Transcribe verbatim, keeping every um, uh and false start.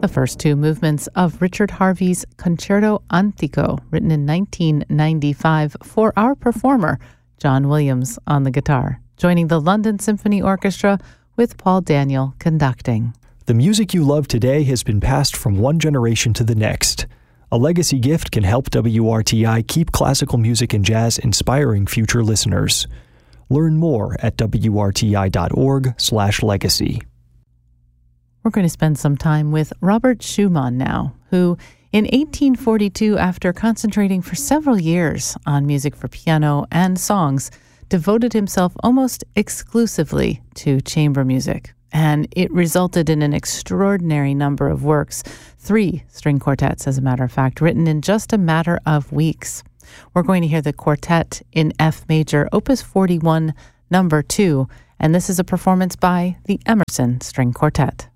The first two movements of Richard Harvey's Concerto Antico, written in nineteen ninety-five, for our performer, John Williams, on the guitar, joining the London Symphony Orchestra with Paul Daniel conducting. The music you love today has been passed from one generation to the next. A legacy gift can help W R T I keep classical music and jazz inspiring future listeners. Learn more at W R T I dot org slash legacy. We're going to spend some time with Robert Schumann now, who in eighteen forty-two, after concentrating for several years on music for piano and songs, devoted himself almost exclusively to chamber music. And it resulted in an extraordinary number of works, three string quartets, as a matter of fact, written in just a matter of weeks. We're going to hear the quartet in F major, Opus forty-one, number two, and this is a performance by the Emerson String Quartet.